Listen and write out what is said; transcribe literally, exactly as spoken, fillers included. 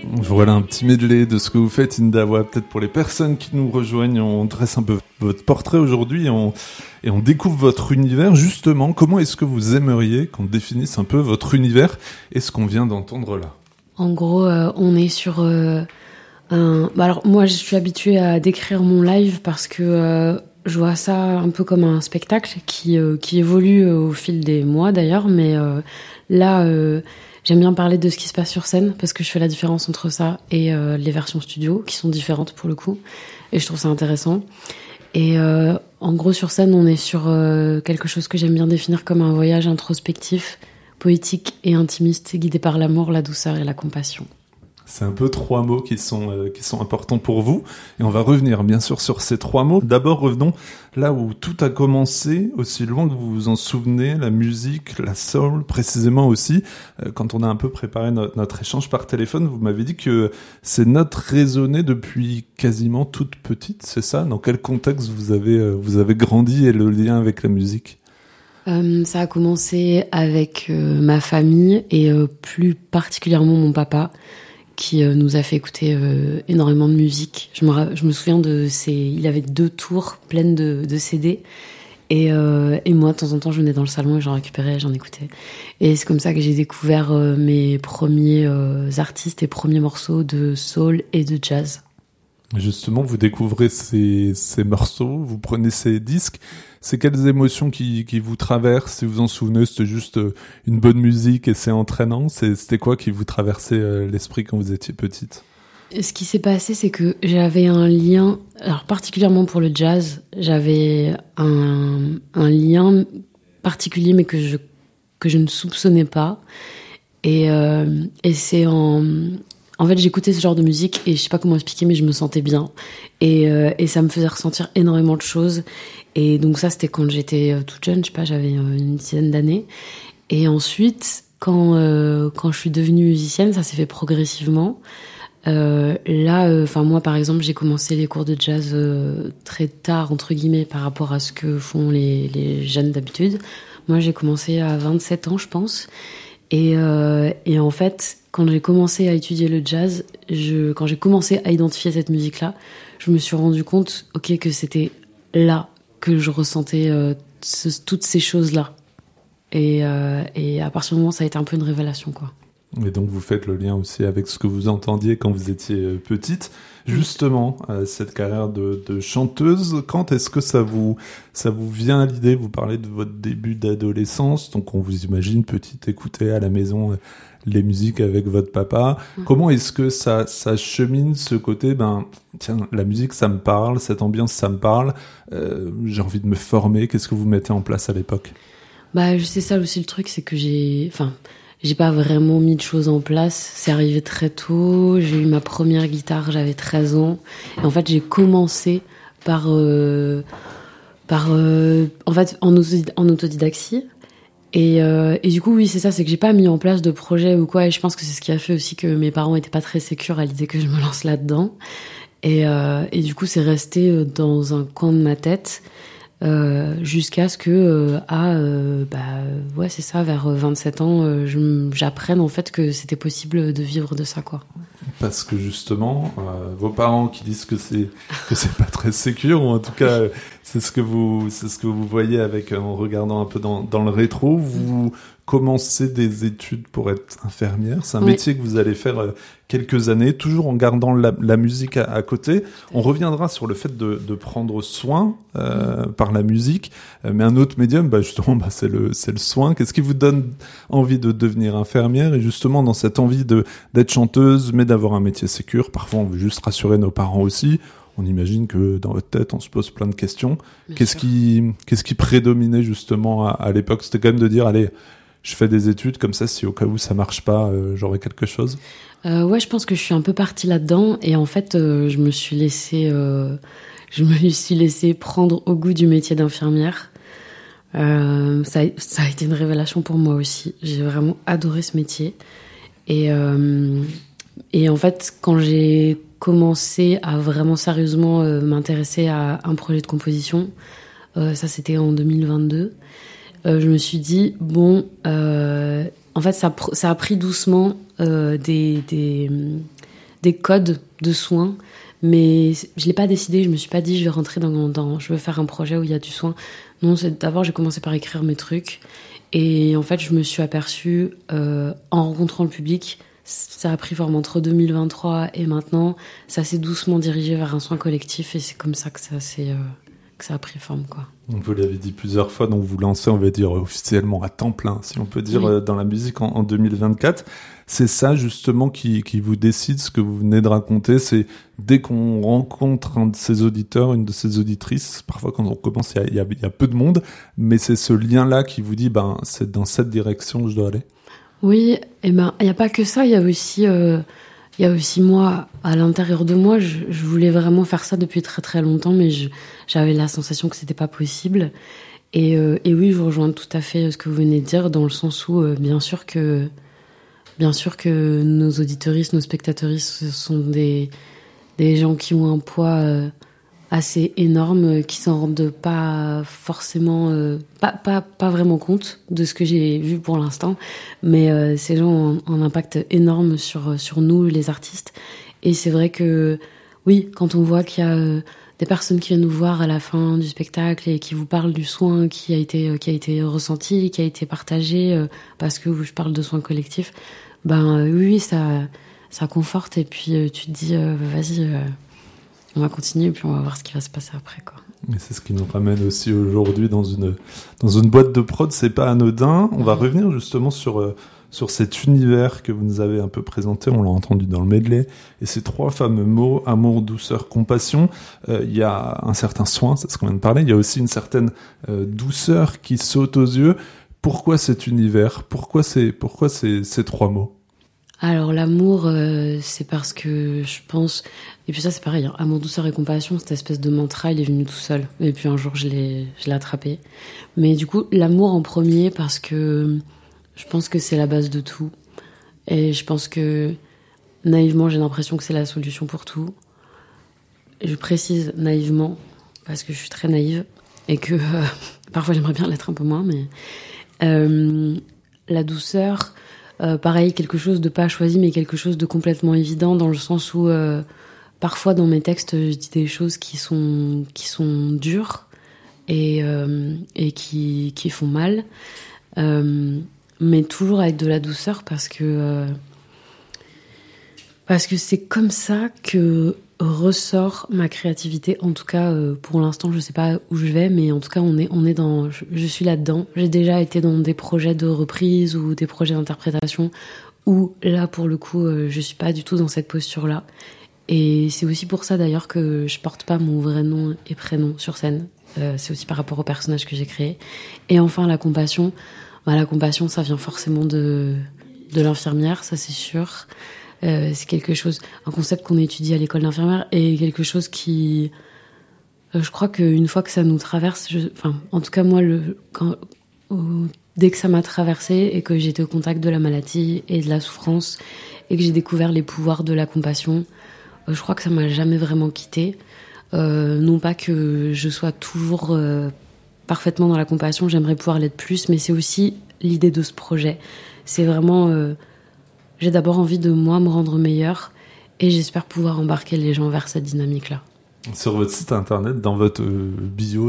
Voilà un petit medley de ce que vous faites, Indawa. Peut-être pour les personnes qui nous rejoignent, on dresse un peu votre portrait aujourd'hui et on, et on découvre votre univers. Justement, comment est-ce que vous aimeriez qu'on définisse un peu votre univers et ce qu'on vient d'entendre là? En gros, euh, on est sur euh, un... Bah alors, moi, je suis habituée à décrire mon live parce que euh, je vois ça un peu comme un spectacle qui, euh, qui évolue au fil des mois, d'ailleurs. Mais euh, là... Euh, J'aime bien parler de ce qui se passe sur scène parce que je fais la différence entre ça et euh, les versions studio qui sont différentes pour le coup et je trouve ça intéressant. Et euh, en gros sur scène on est sur euh, quelque chose que j'aime bien définir comme un voyage introspectif, poétique et intimiste guidé par l'amour, la douceur et la compassion. C'est un peu trois mots qui sont, euh, qui sont importants pour vous. Et on va revenir bien sûr sur ces trois mots. D'abord, revenons là où tout a commencé, aussi loin que vous vous en souvenez, la musique, la soul, précisément aussi. Euh, quand on a un peu préparé no- notre échange par téléphone, vous m'avez dit que ces notes résonnaient depuis quasiment toute petite, c'est ça? Dans quel contexte vous avez, euh, vous avez grandi et le lien avec la musique? Euh, ça a commencé avec euh, ma famille et euh, plus particulièrement mon papa, qui euh, nous a fait écouter euh, énormément de musique. Je me, ra- je me souviens de ces... Il avait deux tours pleines de, de C D. Et, euh, et moi, de temps en temps, je venais dans le salon et j'en récupérais, j'en écoutais. Et c'est comme ça que j'ai découvert euh, mes premiers euh, artistes et premiers morceaux de soul et de jazz. Justement, vous découvrez ces, ces morceaux, vous prenez ces disques. C'est quelles émotions qui, qui vous traversent? Si vous vous en souvenez, c'était juste une bonne musique et c'est entraînant. C'est, c'était quoi qui vous traversait l'esprit quand vous étiez petite? Ce qui s'est passé, c'est que j'avais un lien, alors particulièrement pour le jazz, j'avais un, un lien particulier, mais que je, que je ne soupçonnais pas. Et, euh, et c'est en... En fait, j'écoutais ce genre de musique et je sais pas comment expliquer, mais je me sentais bien. Et, euh, et ça me faisait ressentir énormément de choses. Et donc ça, c'était quand j'étais toute jeune, je sais pas, j'avais une dizaine d'années. Et ensuite, quand, euh, quand je suis devenue musicienne, ça s'est fait progressivement. Euh, là, enfin euh, moi, par exemple, j'ai commencé les cours de jazz euh, très tard, entre guillemets, par rapport à ce que font les, les jeunes d'habitude. Moi, j'ai commencé à vingt-sept ans, je pense. Et, euh, et en fait, quand j'ai commencé à étudier le jazz, je, quand j'ai commencé à identifier cette musique-là, je me suis rendu compte, ok, que c'était là que je ressentais euh, ce, toutes ces choses-là. Et, euh, et à partir du moment, ça a été un peu une révélation, quoi. Et donc vous faites le lien aussi avec ce que vous entendiez quand vous étiez petite. Justement, euh, cette carrière de, de chanteuse, quand est-ce que ça vous ça vous vient à l'idée? Vous parlez de votre début d'adolescence, donc on vous imagine petite écouter à la maison les musiques avec votre papa. Mmh. Comment est-ce que ça ça chemine ce côté, ben tiens, la musique ça me parle, cette ambiance ça me parle, euh, j'ai envie de me former. Qu'est-ce que vous mettez en place à l'époque? Bah, je sais ça aussi le truc, c'est que j'ai, enfin. J'ai pas vraiment mis de choses en place. C'est arrivé très tôt. J'ai eu ma première guitare, j'avais treize ans. Et en fait, j'ai commencé par, euh, par, euh, en fait, en, autodid- en autodidactie. Et, euh, et du coup, oui, c'est ça, c'est que j'ai pas mis en place de projet ou quoi. Et je pense que c'est ce qui a fait aussi que mes parents étaient pas très sécures à l'idée que je me lance là-dedans. Et, euh, et du coup, c'est resté dans un coin de ma tête. Euh, jusqu'à ce que euh, à euh, bah ouais c'est ça vers vingt-sept ans euh, je, j'apprenne en fait que c'était possible de vivre de ça, quoi. Parce que justement euh, vos parents qui disent que c'est que c'est pas très sécure, ou en tout cas c'est ce que vous c'est ce que vous voyez avec en regardant un peu dans dans le rétro, vous commencez des études pour être infirmière, c'est un oui. métier que vous allez faire euh, quelques années, toujours en gardant la, la musique à, à côté. On reviendra sur le fait de, de prendre soin euh, mmh. par la musique, euh, mais un autre médium, bah justement, bah c'est le c'est le soin. Qu'est-ce qui vous donne envie de devenir infirmière? Et justement dans cette envie de d'être chanteuse, mais d'avoir un métier sécure, parfois on veut juste rassurer nos parents aussi. On imagine que dans votre tête, on se pose plein de questions. Bien qu'est-ce sûr. qui qu'est-ce qui prédominait justement à, à l'époque? C'était quand même de dire, allez, je fais des études comme ça, si au cas où ça marche pas, euh, j'aurai quelque chose. Euh, ouais, je pense que je suis un peu partie là-dedans, et en fait, euh, je me suis laissée, euh, je me suis laissée prendre au goût du métier d'infirmière. Euh, ça, a, ça a été une révélation pour moi aussi. J'ai vraiment adoré ce métier, et euh, et en fait, quand j'ai commencé à vraiment sérieusement euh, m'intéresser à un projet de composition, euh, ça c'était en deux mille vingt-deux. Euh, je me suis dit bon, euh, en fait, ça, ça a pris doucement. Euh, des, des, des codes de soins, mais je l'ai pas décidé. Je me suis pas dit je vais rentrer dans, dans je veux faire un projet où il y a du soin. Non, c'est d'abord j'ai commencé par écrire mes trucs, et en fait je me suis aperçue euh, en rencontrant le public. Ça a pris forme entre deux mille vingt-trois et maintenant. Ça s'est doucement dirigé vers un soin collectif, et c'est comme ça que ça, s'est, euh, que ça a pris forme, quoi. Vous l'avez dit plusieurs fois, donc vous lancez, on va dire, officiellement à temps plein, si on peut dire, oui. dans la musique en, en deux mille vingt-quatre. C'est ça, justement, qui, qui vous décide, ce que vous venez de raconter. C'est dès qu'on rencontre un de ses auditeurs, une de ses auditrices, parfois quand on commence, il y a, y a peu de monde, mais c'est ce lien-là qui vous dit, ben, c'est dans cette direction que je dois aller. Oui, et ben, il n'y a pas que ça, il y a aussi, euh, il y a aussi moi, à l'intérieur de moi, je, je voulais vraiment faire ça depuis très très longtemps, mais je, j'avais la sensation que c'était pas possible. Et, euh, et oui, je rejoins tout à fait ce que vous venez de dire, dans le sens où, euh, bien sûr que, bien sûr que nos auditeuristes, nos spectateuristes, ce sont des, des gens qui ont un poids euh, assez énorme, qui s'en rendent pas forcément, euh, pas, pas, pas vraiment compte de ce que j'ai vu pour l'instant, mais euh, ces gens ont un impact énorme sur, sur nous, les artistes. Et c'est vrai que, oui, quand on voit qu'il y a euh, des personnes qui viennent nous voir à la fin du spectacle et qui vous parlent du soin qui a été, qui a été ressenti, qui a été partagé, euh, parce que je parle de soins collectifs, ben euh, oui, ça, ça conforte, et puis euh, tu te dis, euh, vas-y, euh, on va continuer, et puis on va voir ce qui va se passer après, quoi. Et c'est ce qui nous ramène aussi aujourd'hui dans une, dans une boîte de prod, c'est pas anodin. On va revenir justement sur, euh, sur cet univers que vous nous avez un peu présenté, on l'a entendu dans le medley, et ces trois fameux mots, amour, douceur, compassion. Euh, il y a un certain soin, c'est ce qu'on vient de parler, il y a aussi une certaine euh, douceur qui saute aux yeux. Pourquoi cet univers ? Pourquoi ces, pourquoi ces, ces trois mots ? Alors l'amour, euh, c'est parce que je pense... Et puis ça, c'est pareil, hein, amour, douceur et compassion, cette espèce de mantra, il est venu tout seul. Et puis un jour, je l'ai, je l'ai attrapé. Mais du coup, l'amour en premier, parce que je pense que c'est la base de tout. Et je pense que, naïvement, j'ai l'impression que c'est la solution pour tout. Et je précise naïvement, parce que je suis très naïve, et que euh, parfois j'aimerais bien l'être un peu moins, mais... Euh, la douceur... Euh, pareil, quelque chose de pas choisi, mais quelque chose de complètement évident, dans le sens où euh, parfois dans mes textes, je dis des choses qui sont, qui sont dures et, euh, et qui, qui font mal, euh, mais toujours avec de la douceur, parce que, euh, parce que c'est comme ça que ressort ma créativité. En tout cas, euh, pour l'instant, je sais pas où je vais, mais en tout cas, on est, on est dans, je, je suis là-dedans. J'ai déjà été dans des projets de reprise ou des projets d'interprétation où là, pour le coup, euh, je suis pas du tout dans cette posture-là. Et c'est aussi pour ça, d'ailleurs, que je porte pas mon vrai nom et prénom sur scène. Euh, c'est aussi par rapport au personnage que j'ai créé. Et enfin, la compassion. Bah, la compassion, ça vient forcément de, de l'infirmière, ça c'est sûr. Euh, c'est quelque chose, un concept qu'on étudie à l'école d'infirmière, et quelque chose qui, euh, je crois qu'une fois que ça nous traverse, je, enfin, en tout cas moi, le, quand, euh, dès que ça m'a traversé et que j'étais au contact de la maladie et de la souffrance et que j'ai découvert les pouvoirs de la compassion, euh, je crois que ça m'a jamais vraiment quittée. Euh, non pas que je sois toujours euh, parfaitement dans la compassion, j'aimerais pouvoir l'être plus, mais c'est aussi l'idée de ce projet. C'est vraiment... Euh, J'ai d'abord envie de, moi, me rendre meilleure, et j'espère pouvoir embarquer les gens vers cette dynamique-là. Sur votre site internet, dans votre bio,